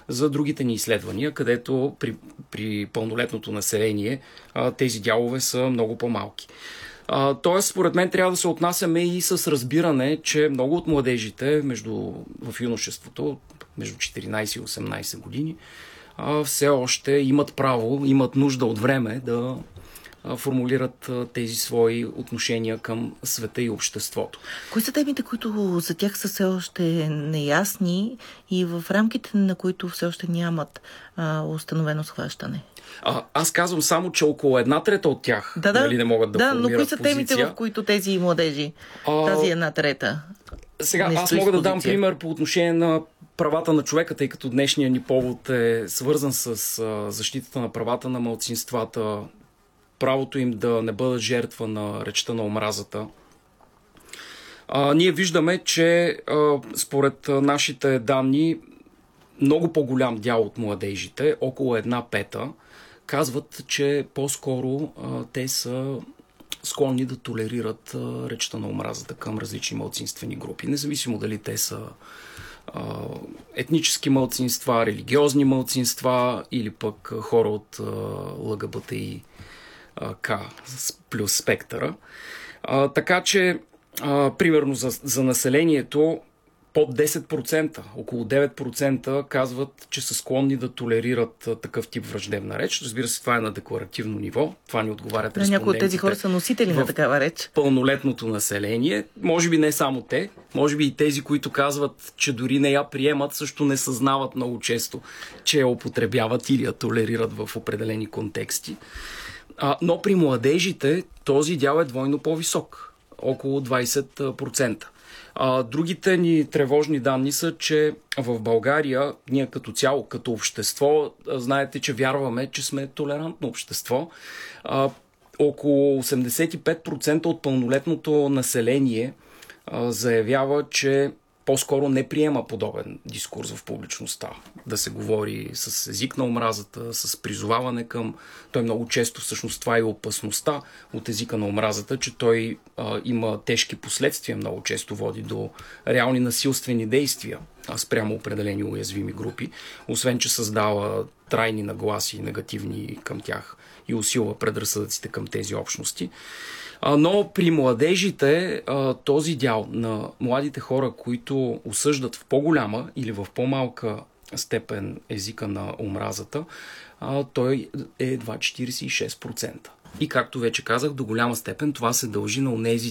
за другите ни изследвания, където при пълнолетното население тези дялове са много по-малки. Тоест, според мен, трябва да се отнасяме и с разбиране, че много от младежите в юношеството, между 14 и 18 години, все още имат право, имат нужда от време да формулират тези свои отношения към света и обществото. Кои са темите, които за тях са все още неясни и в рамките на които все още нямат установено схващане? Аз казвам само, че около 1/3 от тях не могат да формулират позиция. Но кои са темите, в които тези младежи, тази 1/3? Сега, аз мога да дам пример по отношение на правата на човека, тъй като днешният ни повод е свързан с защитата на правата на малцинствата, правото им да не бъдат жертва на речта на омразата. Ние виждаме, че според нашите данни много по-голям дял от младежите, около 1/5, казват, че по-скоро те са склонни да толерират речта на омразата към различни малцинствени групи, независимо дали те са етнически малцинства, религиозни малцинства или пък хора от ЛГБТИ К плюс спектъра. Така че, примерно за населението, под 10%, около 9% казват, че са склонни да толерират такъв тип враждебна реч. Разбира се, това е на декларативно ниво. Това ни отговарят респондентите. Някои от тези хора са носители на такава реч. Пълнолетното население. Може би не само те. Може би и тези, които казват, че дори не я приемат, също не съзнават много често, че я употребяват или я толерират в определени контексти. Но при младежите този дял е двойно по-висок. Около 20%. Другите ни тревожни данни са, че в България ние като цяло, като общество, знаете, че вярваме, че сме толерантно общество. Около 85% от пълнолетното население заявява, че по-скоро не приема подобен дискурс в публичността. Да се говори с език на омразата, с призоваване към... Той много често, всъщност това е опасността от езика на омразата, че той има тежки последствия, много често води до реални насилствени действия спрямо определени уязвими групи, освен че създава трайни нагласи, негативни към тях и усилва предразсъдъците към тези общности. Но при младежите този дял на младите хора, които осъждат в по-голяма или в по-малка степен езика на омразата, той е едва 46%. И както вече казах, до голяма степен това се дължи на онези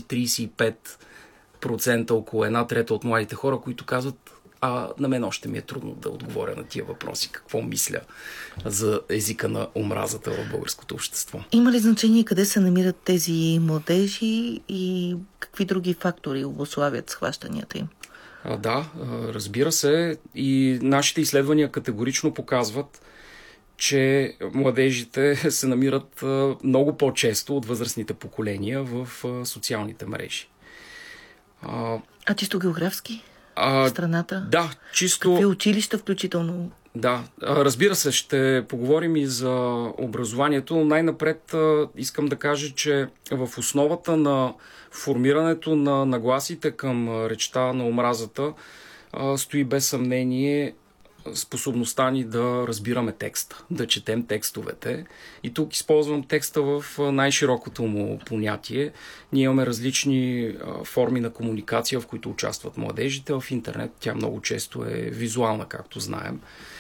35%, около 1/3 от младите хора, които казват: на мен още ми е трудно да отговоря на тия въпроси. Какво мисля за езика на омразата в българското общество? Има ли значение къде се намират тези младежи и какви други фактори обуславят схващанията им? Да, разбира се. И нашите изследвания категорично показват, че младежите се намират много по-често от възрастните поколения в социалните мрежи. Чисто географски? Страната? Да, чисто... Какви училища включително? Да, разбира се, ще поговорим и за образованието, но най-напред искам да кажа, че в основата на формирането на нагласите към речта на омразата стои без съмнение способността ни да разбираме текста, да четем текстовете. И тук използвам текста в най-широкото му понятие. Ние имаме различни форми на комуникация, в които участват младежите. В интернет тя много често е визуална, както знаем.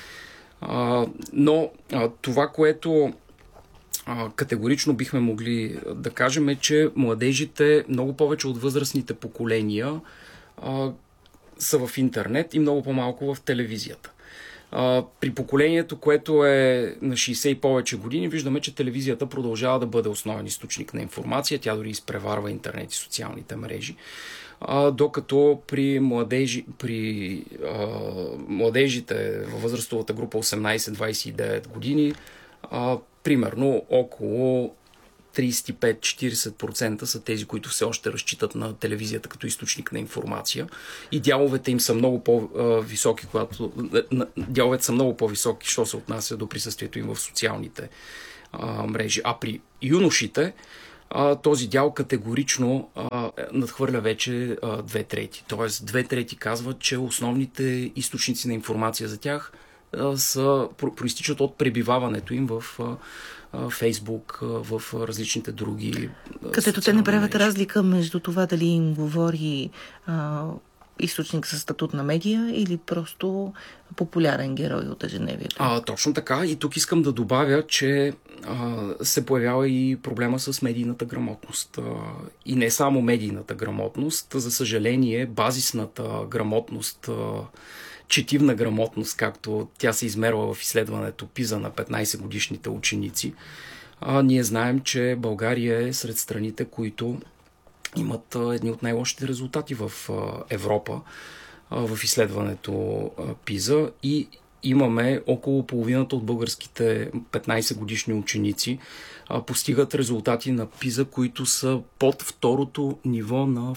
Но това, което категорично бихме могли да кажем, е, че младежите много повече от възрастните поколения са в интернет и много по-малко в телевизията. При поколението, което е на 60 и повече години, виждаме, че телевизията продължава да бъде основен източник на информация. Тя дори изпреварва интернет и социалните мрежи. Докато при младежите във възрастовата група 18-29 години, примерно около 35-40% са тези, които все още разчитат на телевизията като източник на информация. И дяловете им са много по-високи, дяловете са много по-високи, що се отнася до присъствието им в социалните мрежи. А при юношите този дял категорично надхвърля вече 2/3. Тоест 2/3 казват, че основните източници на информация за тях проистичат от пребиваването им в Фейсбук, в различните други където те не правят разлика между това дали им говори източник със статут на медия или просто популярен герой от ежедневието. Точно така. И тук искам да добавя, че се появява и проблема с медийната грамотност. И не само медийната грамотност, за съжаление, базисната грамотност, четивна грамотност, както тя се измерва в изследването ПИЗа на 15-годишните ученици. Ние знаем, че България е сред страните, които имат едни от най-лошите резултати в Европа в изследването ПИЗа и имаме около половината от българските 15-годишни ученици постигат резултати на ПИЗа, които са под второто ниво на